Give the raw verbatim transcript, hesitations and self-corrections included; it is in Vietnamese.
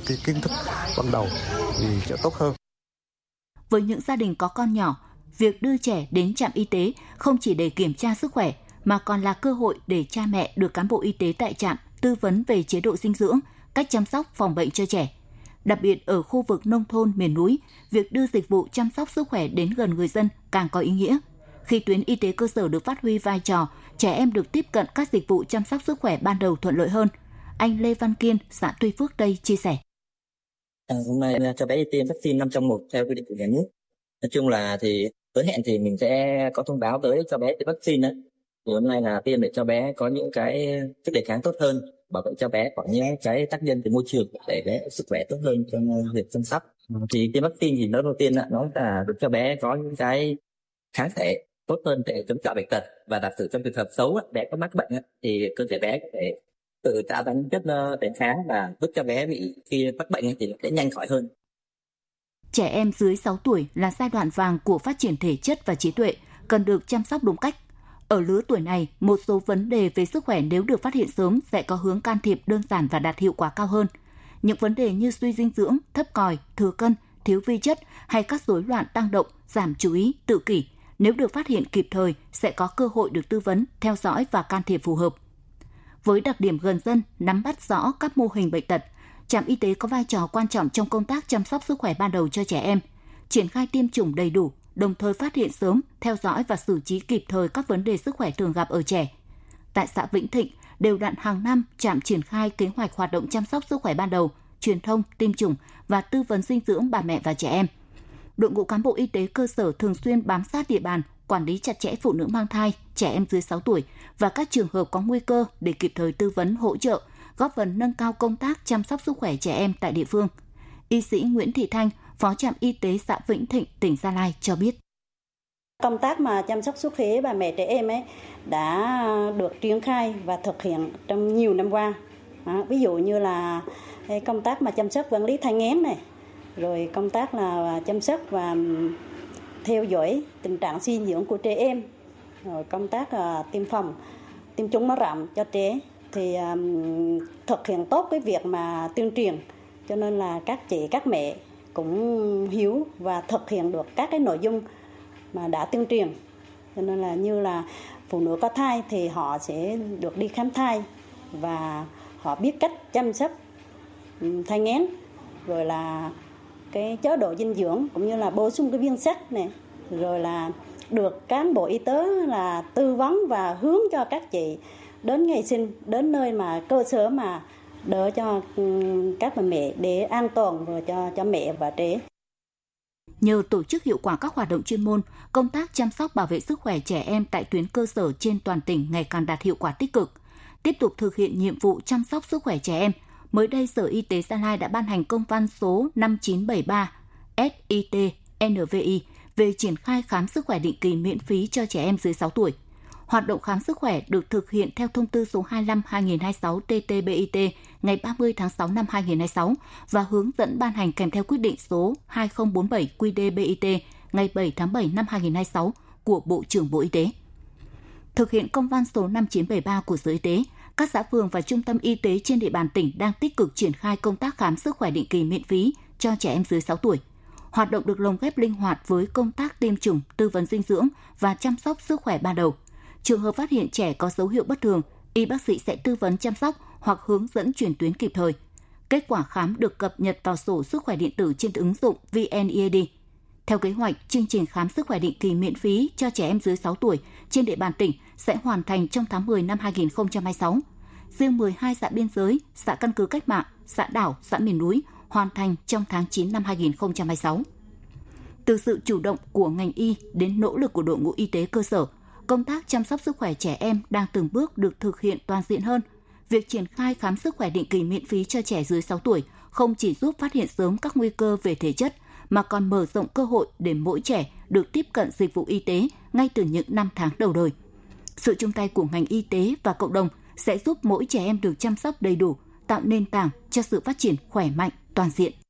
cái kiến thức ban đầu thì sẽ tốt hơn. Với những gia đình có con nhỏ, việc đưa trẻ đến trạm y tế không chỉ để kiểm tra sức khỏe mà còn là cơ hội để cha mẹ được cán bộ y tế tại trạm tư vấn về chế độ dinh dưỡng, cách chăm sóc phòng bệnh cho trẻ. Đặc biệt ở khu vực nông thôn miền núi, việc đưa dịch vụ chăm sóc sức khỏe đến gần người dân càng có ý nghĩa. Khi tuyến y tế cơ sở được phát huy vai trò, trẻ em được tiếp cận các dịch vụ chăm sóc sức khỏe ban đầu thuận lợi hơn. Anh Lê Văn Kiên, xã Tuy Phước Tây chia sẻ. À, hôm nay cho bé đi tiêm vaccine năm trong một theo quy định của nhà nước. Nói chung là thì tới hẹn thì mình sẽ có thông báo tới cho bé tiêm vaccine đấy. Thì hôm nay là tiêm để cho bé có những cái sức đề kháng tốt hơn, bảo vệ cho bé khỏi những cái tác nhân từ môi trường để bé sức khỏe tốt hơn trong việc chăm sóc. Thì tiêm vaccine thì nó đầu tiên nó là giúp cho bé có những cái kháng thể tốt hơn để chống chọi bệnh tật, và đặt sự trong trường hợp xấu bé có mắc bệnh thì cơ thể bé có thể tự tạo ra chất đề kháng và giúp cho bé bị khi mắc bệnh thì sẽ nhanh khỏi hơn. Trẻ em dưới sáu tuổi là giai đoạn vàng của phát triển thể chất và trí tuệ, cần được chăm sóc đúng cách. Ở lứa tuổi này, một số vấn đề về sức khỏe nếu được phát hiện sớm sẽ có hướng can thiệp đơn giản và đạt hiệu quả cao hơn. Những vấn đề như suy dinh dưỡng, thấp còi, thừa cân, thiếu vi chất hay các rối loạn tăng động, giảm chú ý, tự kỷ, nếu được phát hiện kịp thời sẽ có cơ hội được tư vấn, theo dõi và can thiệp phù hợp. Với đặc điểm gần dân, nắm bắt rõ các mô hình bệnh tật, trạm y tế có vai trò quan trọng trong công tác chăm sóc sức khỏe ban đầu cho trẻ em, triển khai tiêm chủng đầy đủ, đồng thời phát hiện sớm, theo dõi và xử trí kịp thời các vấn đề sức khỏe thường gặp ở trẻ. Tại xã Vĩnh Thịnh, đều đặn hàng năm trạm triển khai kế hoạch hoạt động chăm sóc sức khỏe ban đầu, truyền thông, tiêm chủng và tư vấn dinh dưỡng bà mẹ và trẻ em. Đội ngũ cán bộ y tế cơ sở thường xuyên bám sát địa bàn, quản lý chặt chẽ phụ nữ mang thai, trẻ em dưới sáu tuổi và các trường hợp có nguy cơ để kịp thời tư vấn hỗ trợ, góp phần nâng cao công tác chăm sóc sức khỏe trẻ em tại địa phương. Y sĩ Nguyễn Thị Thanh, Phó trạm y tế xã Vĩnh Thịnh, tỉnh Gia Lai cho biết. Công tác mà chăm sóc sức khỏe bà mẹ trẻ em ấy đã được triển khai và thực hiện trong nhiều năm qua. À, ví dụ như là công tác mà chăm sóc quản lý thai nghén này, rồi công tác là chăm sóc và theo dõi tình trạng suy dinh dưỡng của trẻ em, rồi công tác uh, tiêm phòng, tiêm chủng mở rộng cho trẻ thì um, thực hiện tốt cái việc mà tuyên truyền, cho nên là các chị các mẹ cũng hiểu và thực hiện được các cái nội dung mà đã tuyên truyền. Cho nên là như là phụ nữ có thai thì họ sẽ được đi khám thai và họ biết cách chăm sóc thai nghén, rồi là cái chế độ dinh dưỡng cũng như là bổ sung cái viên sắt này, rồi là được cán bộ y tế là tư vấn và hướng cho các chị đến ngày sinh, đến nơi mà cơ sở mà đỡ cho các bà mẹ để an toàn vừa cho cho mẹ và trẻ. Nhờ tổ chức hiệu quả các hoạt động chuyên môn, công tác chăm sóc bảo vệ sức khỏe trẻ em tại tuyến cơ sở trên toàn tỉnh ngày càng đạt hiệu quả tích cực. Tiếp tục thực hiện nhiệm vụ chăm sóc sức khỏe trẻ em, mới đây Sở Y tế Gia Lai đã ban hành công văn số năm chín bảy ba S I T N V I về triển khai khám sức khỏe định kỳ miễn phí cho trẻ em dưới sáu tuổi. Hoạt động khám sức khỏe được thực hiện theo thông tư số hai mươi lăm trên hai nghìn không trăm hai mươi sáu T T B I T ngày ba mươi tháng sáu năm hai nghìn không trăm hai mươi sáu và hướng dẫn ban hành kèm theo quyết định số hai không bốn bảy Q D B I T ngày bảy tháng bảy năm hai nghìn không trăm hai mươi sáu của Bộ trưởng Bộ Y tế. Thực hiện công văn số năm chín bảy ba của Sở Y tế, các xã phường và trung tâm y tế trên địa bàn tỉnh đang tích cực triển khai công tác khám sức khỏe định kỳ miễn phí cho trẻ em dưới sáu tuổi. Hoạt động được lồng ghép linh hoạt với công tác tiêm chủng, tư vấn dinh dưỡng và chăm sóc sức khỏe ban đầu. Trường hợp phát hiện trẻ có dấu hiệu bất thường, y bác sĩ sẽ tư vấn chăm sóc hoặc hướng dẫn chuyển tuyến kịp thời. Kết quả khám được cập nhật vào sổ sức khỏe điện tử trên ứng dụng V N E A D. Theo kế hoạch, chương trình khám sức khỏe định kỳ miễn phí cho trẻ em dưới sáu tuổi trên địa bàn tỉnh sẽ hoàn thành trong tháng mười năm hai nghìn không trăm hai mươi sáu. Riêng mười hai xã biên giới, xã căn cứ cách mạng, xã đảo, xã miền núi hoàn thành trong tháng chín năm hai nghìn không trăm hai mươi sáu. Từ sự chủ động của ngành y đến nỗ lực của đội ngũ y tế cơ sở, công tác chăm sóc sức khỏe trẻ em đang từng bước được thực hiện toàn diện hơn. Việc triển khai khám sức khỏe định kỳ miễn phí cho trẻ dưới sáu tuổi không chỉ giúp phát hiện sớm các nguy cơ về thể chất, mà còn mở rộng cơ hội để mỗi trẻ được tiếp cận dịch vụ y tế ngay từ những năm tháng đầu đời. Sự chung tay của ngành y tế và cộng đồng sẽ giúp mỗi trẻ em được chăm sóc đầy đủ, tạo nền tảng cho sự phát triển khỏe mạnh, toàn diện.